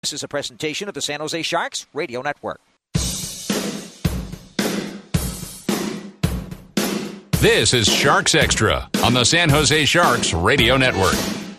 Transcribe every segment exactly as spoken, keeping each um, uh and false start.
This is a presentation of the San Jose Sharks Radio Network. This is Sharks Extra on the San Jose Sharks Radio Network.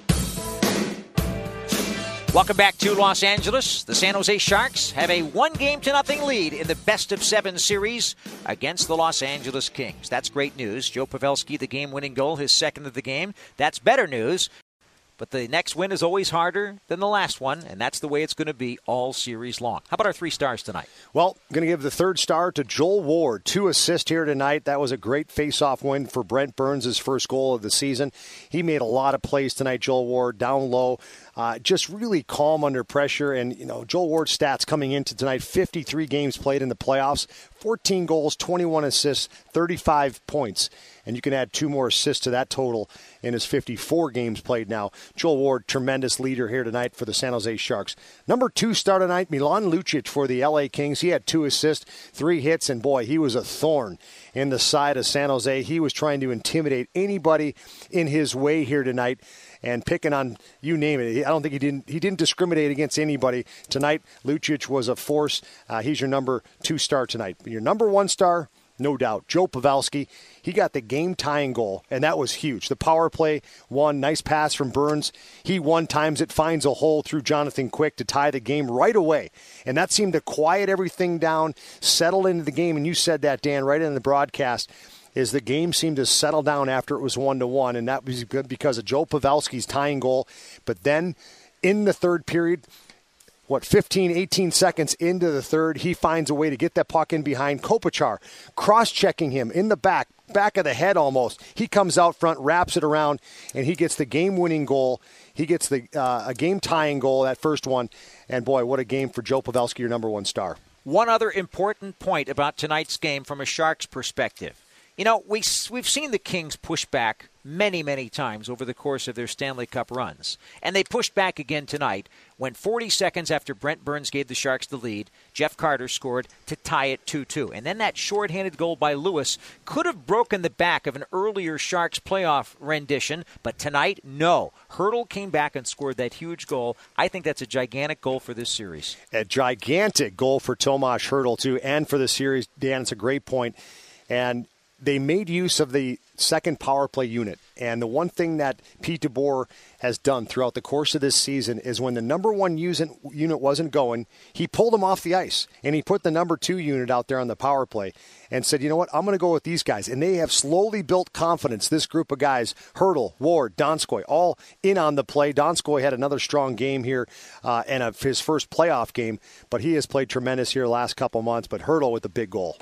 Welcome back to Los Angeles. The San Jose Sharks have a one game to nothing lead in the best of seven series against the Los Angeles Kings. That's great news. Joe Pavelski, the game-winning goal, his second of the game. That's better news. But the next win is always harder than the last one, and that's the way it's going to be all series long. How about our three stars tonight? Well, I'm going to give the third star to Joel Ward. Two assists here tonight. That was a great face-off win for Brent Burns, his first goal of the season. He made a lot of plays tonight, Joel Ward, down low. Uh, just really calm under pressure. And, you know, Joel Ward's stats coming into tonight, fifty-three games played in the playoffs, fourteen goals, twenty-one assists, thirty-five points. And you can add two more assists to that total in his fifty-four games played now. Joel Ward, tremendous leader here tonight for the San Jose Sharks. Number two star tonight, Milan Lucic for the L A Kings. He had two assists, three hits, and boy, he was a thorn in the side of San Jose. He was trying to intimidate anybody in his way here tonight. And picking on, you name it. I don't think he didn't he didn't discriminate against anybody. Tonight, Lucic was a force. Uh, he's your number two star tonight. Your number one star, no doubt, Joe Pavelski. He got the game-tying goal, and that was huge. The power play won. Nice pass from Burns. He one times it finds a hole through Jonathan Quick to tie the game right away. And that seemed to quiet everything down, settle into the game. And you said that, Dan, right in the broadcast, is the game seemed to settle down after it was one to one, and that was good because of Joe Pavelski's tying goal. But then in the third period, what, fifteen, eighteen seconds into the third, he finds a way to get that puck in behind Kopitar, cross-checking him in the back, back of the head almost. He comes out front, wraps it around, and he gets the game-winning goal. He gets the uh, a game-tying goal, that first one. And, boy, what a game for Joe Pavelski, your number one star. One other important point about tonight's game from a Sharks perspective. You know, we, we've seen the Kings push back many, many times over the course of their Stanley Cup runs. And they pushed back again tonight when forty seconds after Brent Burns gave the Sharks the lead, Jeff Carter scored to tie it two two. And then that shorthanded goal by Lewis could have broken the back of an earlier Sharks playoff rendition. But tonight, no. Hertl came back and scored that huge goal. I think that's a gigantic goal for this series. A gigantic goal for Tomas Hertl, too, and for the series. Dan, it's a great point. And they made use of the second power play unit. And the one thing that Pete DeBoer has done throughout the course of this season is when the number one unit wasn't going, he pulled them off the ice. And he put the number two unit out there on the power play and said, you know what, I'm going to go with these guys. And they have slowly built confidence, this group of guys, Hertl, Ward, Donskoy, all in on the play. Donskoy had another strong game here uh, and a, his first playoff game. But he has played tremendous here the last couple months. But Hertl with the big goal.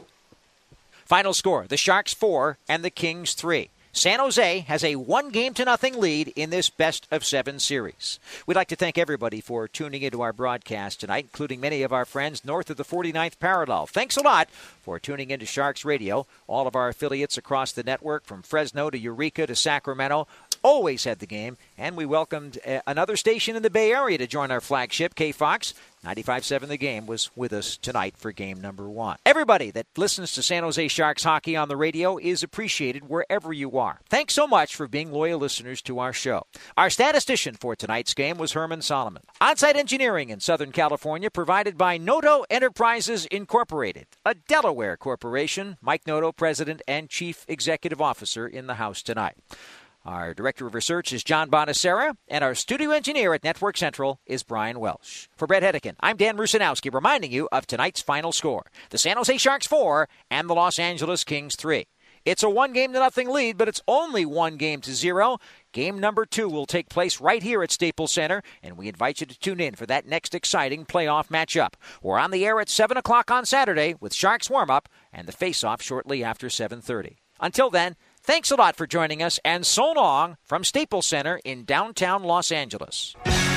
Final score, the Sharks four and the Kings three. San Jose has a one game to nothing lead in this best of seven series. We'd like to thank everybody for tuning into our broadcast tonight, including many of our friends north of the forty-ninth parallel. Thanks a lot for tuning into Sharks Radio. All of our affiliates across the network, from Fresno to Eureka to Sacramento, always had the game, and we welcomed uh, another station in the Bay Area to join our flagship, K Fox. ninety-five point seven The Game was with us tonight for game number one. Everybody that listens to San Jose Sharks hockey on the radio is appreciated wherever you are. Thanks so much for being loyal listeners to our show. Our statistician for tonight's game was Herman Solomon. On-site engineering in Southern California provided by Noto Enterprises Incorporated, a Delaware corporation. Mike Noto, President and Chief Executive Officer, in the house tonight. Our Director of Research is John Bonacera, and our studio engineer at Network Central is Brian Welsh. For Brett Hedican, I'm Dan Rusanowski, reminding you of tonight's final score. The San Jose Sharks four and the Los Angeles Kings three. It's a one game to nothing lead, but it's only one game to zero. Game number two will take place right here at Staples Center, and we invite you to tune in for that next exciting playoff matchup. We're on the air at seven o'clock on Saturday with Sharks warm-up and the face-off shortly after seven thirty. Until then, thanks a lot for joining us, and so long from Staples Center in downtown Los Angeles.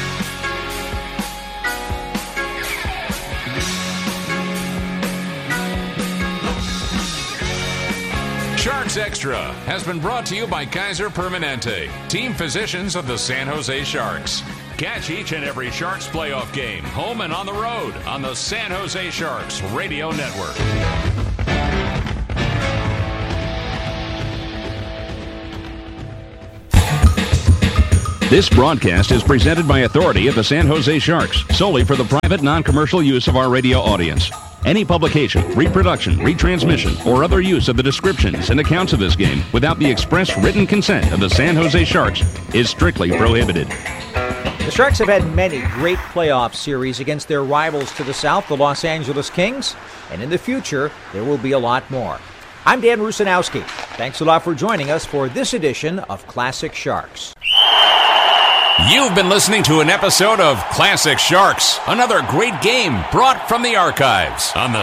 Sharks Extra has been brought to you by Kaiser Permanente, team physicians of the San Jose Sharks. Catch each and every Sharks playoff game, home and on the road, on the San Jose Sharks Radio Network. This broadcast is presented by authority of the San Jose Sharks, solely for the private, non-commercial use of our radio audience. Any publication, reproduction, retransmission, or other use of the descriptions and accounts of this game without the express written consent of the San Jose Sharks is strictly prohibited. The Sharks have had many great playoff series against their rivals to the south, the Los Angeles Kings, and in the future, there will be a lot more. I'm Dan Rusanowski. Thanks a lot for joining us for this edition of Classic Sharks. You've been listening to an episode of Classic Sharks, another great game brought from the archives on the